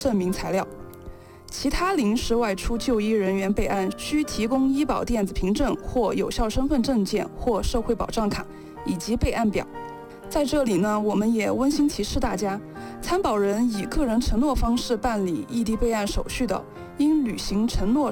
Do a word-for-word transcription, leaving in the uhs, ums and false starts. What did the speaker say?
证明材料。其他临时外出就医人员备案需提供医保电子凭证或有效身份证件或社会保障卡以及备案表。在这里呢，我们也温馨提示大家，参保人以个人承诺方式办理异地备案手续的，应履行承诺